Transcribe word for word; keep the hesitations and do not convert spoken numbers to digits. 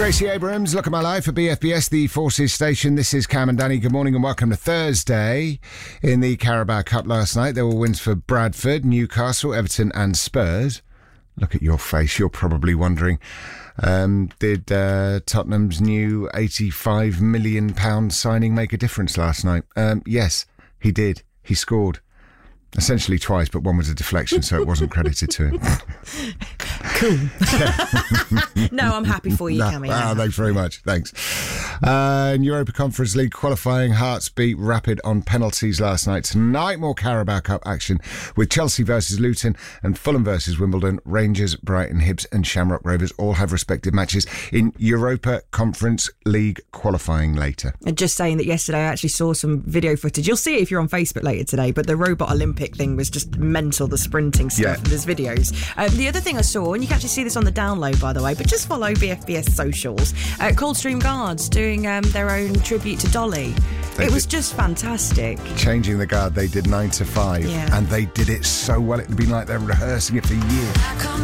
Gracie Abrams, Look at My Life for B F B S, the Forces Station. This is Cam and Danny. Good morning and welcome to Thursday. In the Carabao Cup last night, there were wins for Bradford, Newcastle, Everton and Spurs. Look at your face, you're probably wondering, um, did uh, Tottenham's new eighty-five million pounds signing make a difference last night? Um, yes, he did. He scored. Essentially twice, but one was a deflection, so it wasn't credited to him. Cool. No, I'm happy for you, no, Cammy. Ah, thanks very much. Thanks. Uh, in Europa Conference League qualifying, Hearts beat Rapid on penalties last night. Tonight, more Carabao Cup action with Chelsea versus Luton and Fulham versus Wimbledon. Rangers, Brighton, Hibs and Shamrock Rovers all have respective matches in Europa Conference League qualifying later. And just saying that yesterday I actually saw some video footage. You'll see it if you're on Facebook later today, but the Robot Olympic thing was just mental, the sprinting stuff. Yeah. There's videos. Um, the other thing I saw, and you can actually see this on the download, by the way, but just follow B F B S socials, uh, Coldstream Guards doing um, their own tribute to Dolly. They it was did. just fantastic. Changing the guard, they did nine to five, Yeah. and they did it so well. It had been like they were rehearsing it for years.